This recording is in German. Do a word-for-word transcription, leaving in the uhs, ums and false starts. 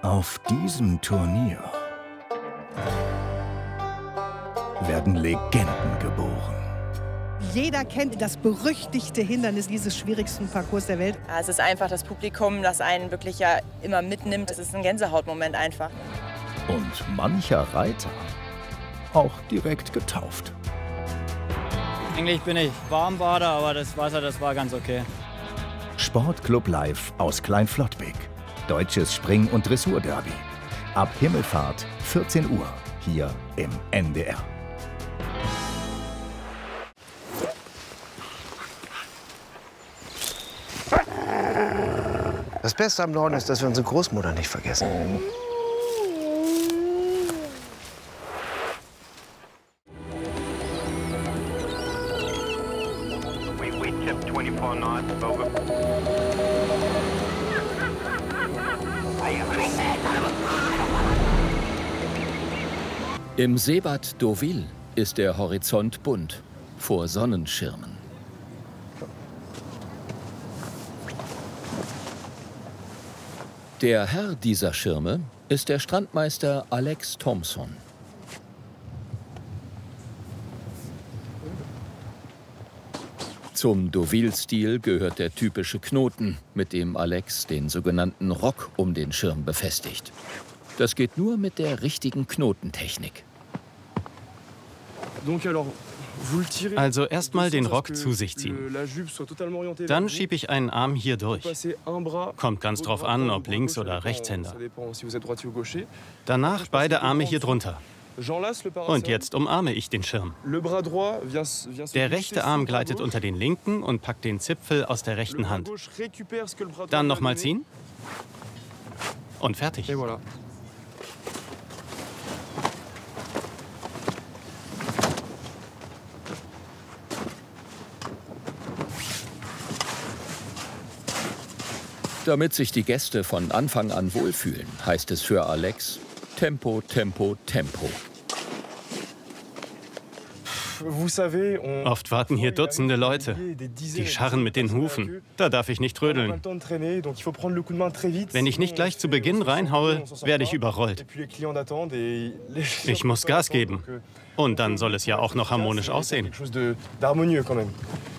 Auf diesem Turnier werden Legenden geboren. Jeder kennt das berüchtigte Hindernis dieses schwierigsten Parcours der Welt. Ja, es ist einfach das Publikum, das einen wirklich ja immer mitnimmt. Es ist ein Gänsehautmoment einfach. Und mancher Reiter auch direkt getauft. Eigentlich bin ich Warmbader, aber das Wasser, das war ganz okay. Sportclub Live aus Kleinflottbek. Deutsches Spring- und Dressurderby. Ab Himmelfahrt, vierzehn Uhr, hier im N D R. Das Beste am Norden ist, dass wir unsere Großmutter nicht vergessen. Im Seebad Deauville ist der Horizont bunt vor Sonnenschirmen. Der Herr dieser Schirme ist der Strandmeister Alex Thompson. Zum Deauville-Stil gehört der typische Knoten, mit dem Alex den sogenannten Rock um den Schirm befestigt. Das geht nur mit der richtigen Knotentechnik. Also erstmal den Rock zu sich ziehen. Dann schiebe ich einen Arm hier durch. Kommt ganz drauf an, ob Links- oder Rechtshänder. Danach beide Arme hier drunter. Und jetzt umarme ich den Schirm. Der rechte Arm gleitet unter den linken und packt den Zipfel aus der rechten Hand. Dann nochmal ziehen. Und fertig. Damit sich die Gäste von Anfang an wohlfühlen, heißt es für Alex Tempo, Tempo, Tempo. Oft warten hier Dutzende Leute. Die scharren mit den Hufen. Da darf ich nicht trödeln. Wenn ich nicht gleich zu Beginn reinhaue, werde ich überrollt. Ich muss Gas geben. Und dann soll es ja auch noch harmonisch aussehen.